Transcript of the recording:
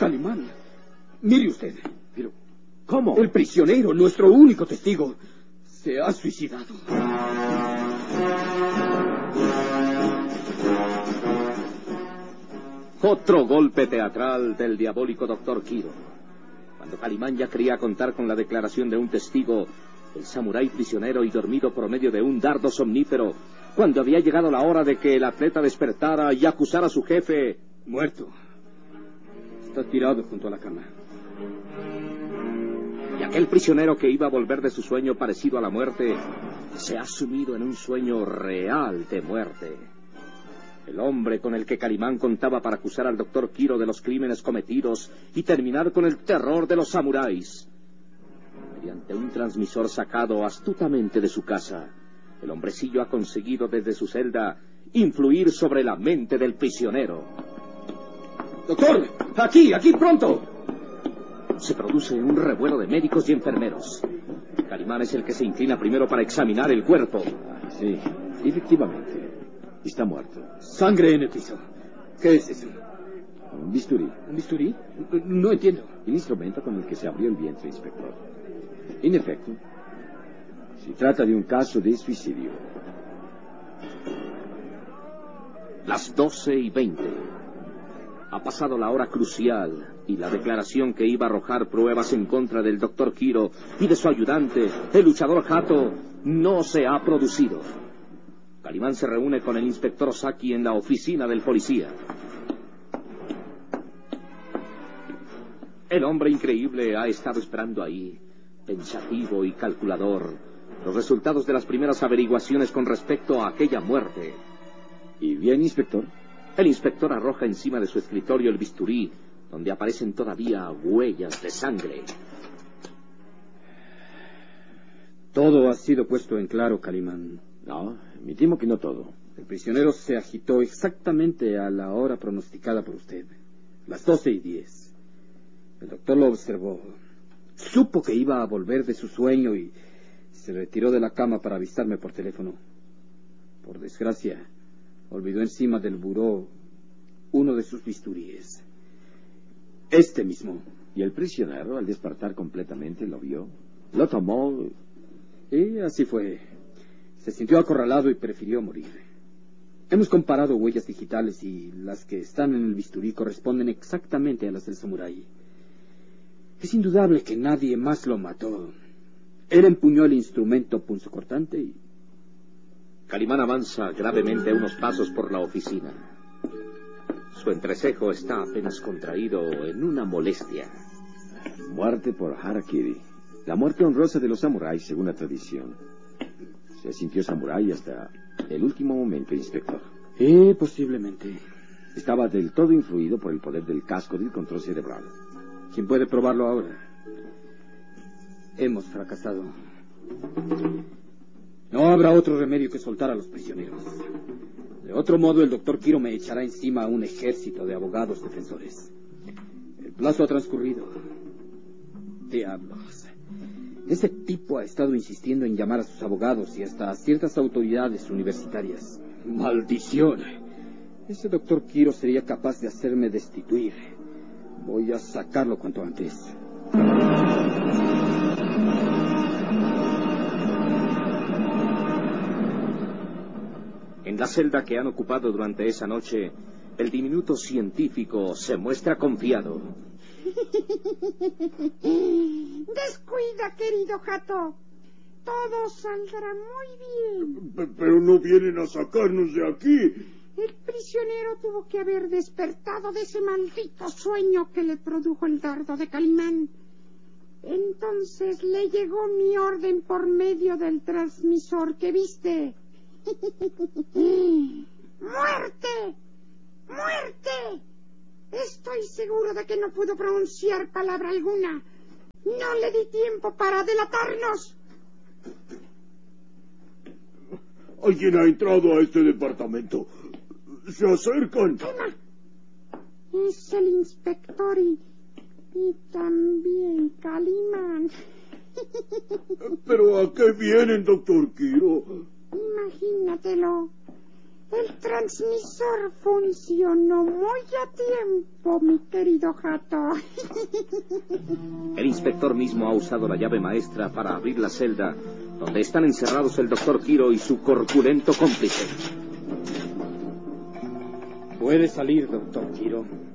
Calimán, mire usted. Pero, ¿cómo? El prisionero, nuestro único testigo, se ha suicidado. Otro golpe teatral del diabólico doctor Kiro. Cuando Calimán ya quería contar con la declaración de un testigo, el samurái prisionero y dormido por medio de un dardo somnífero, cuando había llegado la hora de que el atleta despertara y acusara a su jefe... Muerto. Está tirado junto a la cama. Y aquel prisionero que iba a volver de su sueño parecido a la muerte, se ha sumido en un sueño real de muerte. El hombre con el que Calimán contaba para acusar al doctor Kiro de los crímenes cometidos y terminar con el terror de los samuráis. Mediante un transmisor sacado astutamente de su casa, el hombrecillo ha conseguido desde su celda influir sobre la mente del prisionero. ¡Doctor! ¡Aquí pronto! Se produce un revuelo de médicos y enfermeros. Calimán es el que se inclina primero para examinar el cuerpo. Sí, efectivamente. Está muerto. Sangre en el piso. ¿Qué es eso? Un bisturí. ¿Un bisturí? No entiendo. El instrumento con el que se abrió el vientre, inspector. En efecto, se trata de un caso de suicidio. Las 12:20. Ha pasado la hora crucial y la declaración que iba a arrojar pruebas en contra del doctor Kiro y de su ayudante, el luchador Hato, no se ha producido. Calimán se reúne con el inspector Saki en la oficina del policía. El hombre increíble ha estado esperando ahí, pensativo y calculador, los resultados de las primeras averiguaciones con respecto a aquella muerte. ¿Y bien, inspector? El inspector arroja encima de su escritorio el bisturí, donde aparecen todavía huellas de sangre. Todo ha sido puesto en claro, Calimán. No, me temo que no todo. El prisionero se agitó exactamente a la hora pronosticada por usted, las 12:10. El doctor lo observó. Supo que iba a volver de su sueño y se retiró de la cama para avisarme por teléfono. Por desgracia, olvidó encima del buró uno de sus bisturíes. Este mismo. Y el prisionero, al despertar completamente, lo vio, lo tomó... Y así fue. Se sintió acorralado y prefirió morir. Hemos comparado huellas digitales y las que están en el bisturí corresponden exactamente a las del samurái. Es indudable que nadie más lo mató. Él empuñó el instrumento punzocortante y... Calimán avanza gravemente unos pasos por la oficina. Su entrecejo está apenas contraído en una molestia. Muerte por harakiri. La muerte honrosa de los samuráis, según la tradición. Se sintió samurái hasta el último momento, inspector. Posiblemente. Estaba del todo influido por el poder del casco del control cerebral. ¿Quién puede probarlo ahora? Hemos fracasado. No habrá otro remedio que soltar a los prisioneros. De otro modo, el doctor Kiro me echará encima a un ejército de abogados defensores. El plazo ha transcurrido. Diablos. Ese tipo ha estado insistiendo en llamar a sus abogados y hasta a ciertas autoridades universitarias. ¡Maldición! Ese doctor Kiro sería capaz de hacerme destituir. Voy a sacarlo cuanto antes. En la celda que han ocupado durante esa noche, el diminuto científico se muestra confiado. Descuida, querido Hato. Todo saldrá muy bien. Pero no vienen a sacarnos de aquí. El prisionero tuvo que haber despertado de ese maldito sueño que le produjo el dardo de Calimán. Entonces le llegó mi orden por medio del transmisor que viste. ¡Muerte! ¡Muerte! Estoy seguro de que no pudo pronunciar palabra alguna. No le di tiempo para delatarnos. Alguien ha entrado a este departamento. Se acercan. Calma. Es el inspector y también Calimán. ¿Pero a qué vienen, doctor Kiro? Imagínatelo. El transmisor funcionó muy a tiempo, mi querido Jato. El inspector mismo ha usado la llave maestra para abrir la celda donde están encerrados el doctor Quiro y su corpulento cómplice. Puede salir, doctor Quiro.